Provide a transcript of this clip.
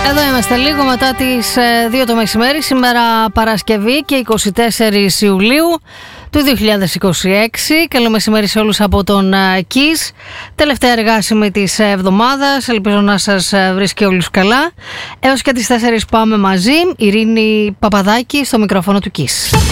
Εδώ είμαστε λίγο μετά τις 2 το μεσημέρι, σήμερα Παρασκευή και 24 Ιουλίου του 2026. Καλό μεσημέρι σε όλους από τον KISS. Τελευταία εργάσιμη της εβδομάδας. Ελπίζω να σας βρίσκει όλους καλά. Έως και τις 4 πάμε μαζί. Ειρήνη Παπαδάκη στο μικρόφωνο του KISS.